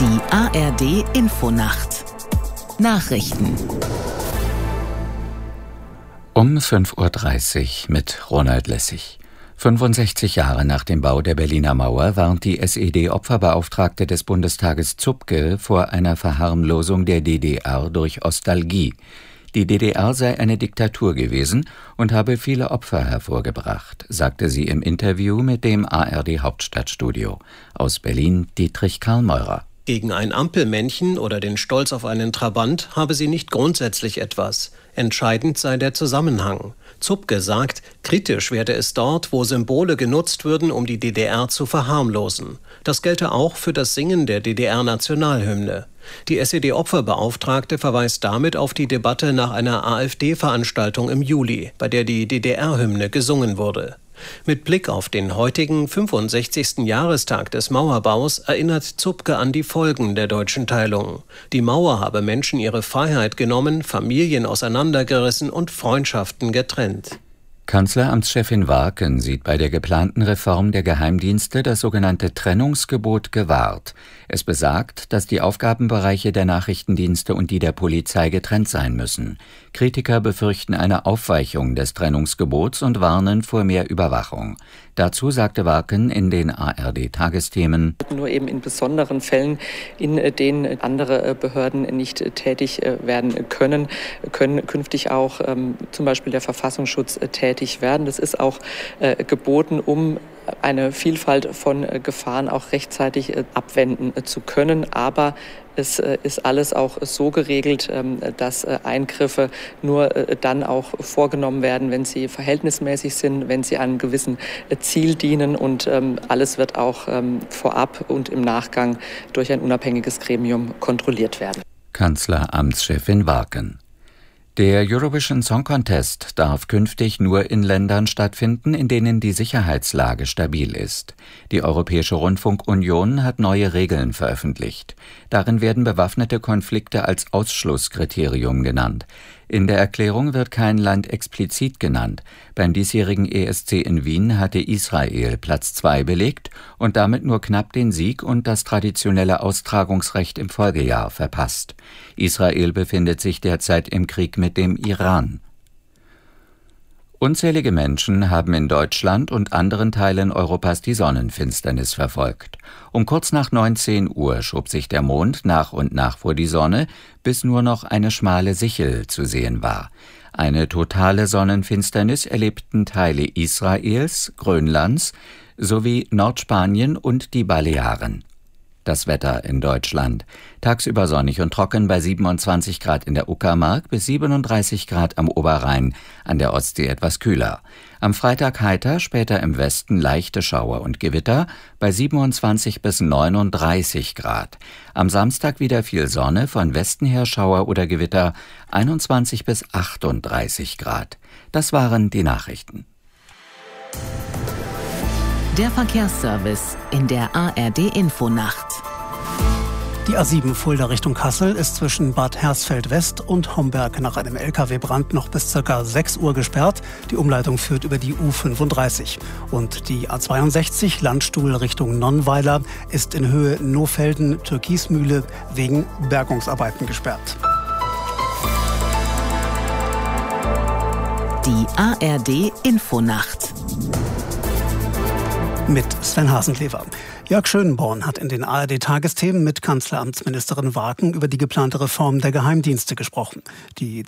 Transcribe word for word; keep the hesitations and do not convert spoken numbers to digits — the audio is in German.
Die A R D-Infonacht Nachrichten um fünf Uhr dreißig mit Ronald Lessig. fünfundsechzig Jahre nach dem Bau der Berliner Mauer warnt die S E D-Opferbeauftragte des Bundestages Zupke vor einer Verharmlosung der D D R durch Ostalgie. Die D D R sei eine Diktatur gewesen und habe viele Opfer hervorgebracht, sagte sie im Interview mit dem A R D-Hauptstadtstudio. Aus Berlin Dietrich Karlmeurer. Gegen ein Ampelmännchen oder den Stolz auf einen Trabant habe sie nicht grundsätzlich etwas. Entscheidend sei der Zusammenhang. Zupke sagt, kritisch werde es dort, wo Symbole genutzt würden, um die D D R zu verharmlosen. Das gelte auch für das Singen der D D R-Nationalhymne. Die S E D-Opferbeauftragte verweist damit auf die Debatte nach einer AfD-Veranstaltung im Juli, bei der die D D R-Hymne gesungen wurde. Mit Blick auf den heutigen fünfundsechzigsten Jahrestag des Mauerbaus erinnert Zupke an die Folgen der deutschen Teilung. Die Mauer habe Menschen ihre Freiheit genommen, Familien auseinandergerissen und Freundschaften getrennt. Kanzleramtschefin Warken sieht bei der geplanten Reform der Geheimdienste das sogenannte Trennungsgebot gewahrt. Es besagt, dass die Aufgabenbereiche der Nachrichtendienste und die der Polizei getrennt sein müssen. Kritiker befürchten eine Aufweichung des Trennungsgebots und warnen vor mehr Überwachung. Dazu sagte Warken in den A R D-Tagesthemen: Nur eben in besonderen Fällen, in denen andere Behörden nicht tätig werden können, können künftig auch ähm, zum Beispiel der Verfassungsschutz tätig werden. Das ist auch äh, geboten, um eine Vielfalt von äh, Gefahren auch rechtzeitig äh, abwenden äh, zu können. Aber es äh, ist alles auch so geregelt, ähm, dass äh, Eingriffe nur äh, dann auch vorgenommen werden, wenn sie verhältnismäßig sind, wenn sie einem gewissen äh, Ziel dienen. Und ähm, alles wird auch ähm, vorab und im Nachgang durch ein unabhängiges Gremium kontrolliert werden. Kanzleramtschefin Warken. Der Eurovision Song Contest darf künftig nur in Ländern stattfinden, in denen die Sicherheitslage stabil ist. Die Europäische Rundfunkunion hat neue Regeln veröffentlicht. Darin werden bewaffnete Konflikte als Ausschlusskriterium genannt. In der Erklärung wird kein Land explizit genannt. Beim diesjährigen E S C in Wien hatte Israel Platz zwei belegt und damit nur knapp den Sieg und das traditionelle Austragungsrecht im Folgejahr verpasst. Israel befindet sich derzeit im Krieg mit dem Iran. Unzählige Menschen haben in Deutschland und anderen Teilen Europas die Sonnenfinsternis verfolgt. Um kurz nach neunzehn Uhr schob sich der Mond nach und nach vor die Sonne, bis nur noch eine schmale Sichel zu sehen war. Eine totale Sonnenfinsternis erlebten Teile Israels, Grönlands sowie Nordspanien und die Balearen. Das Wetter in Deutschland. Tagsüber sonnig und trocken bei siebenundzwanzig Grad in der Uckermark bis siebenunddreißig Grad am Oberrhein, an der Ostsee etwas kühler. Am Freitag heiter, später im Westen leichte Schauer und Gewitter bei siebenundzwanzig bis neununddreißig Grad. Am Samstag wieder viel Sonne, von Westen her Schauer oder Gewitter einundzwanzig bis achtunddreißig Grad. Das waren die Nachrichten. Der Verkehrsservice in der A R D-Infonacht. Die A sieben Fulda Richtung Kassel ist zwischen Bad Hersfeld-West und Homberg nach einem L K W-Brand noch bis ca. sechs Uhr gesperrt. Die Umleitung führt über die U fünfunddreißig. Und die A zweiundsechzig Landstuhl Richtung Nonnweiler ist in Höhe Nohfelden-Türkismühle wegen Bergungsarbeiten gesperrt. Die A R D-Infonacht. Mit Sven Hasenklever. Jörg Schönborn hat in den A R D-Tagesthemen mit Kanzleramtsministerin Warken über die geplante Reform der Geheimdienste gesprochen. Die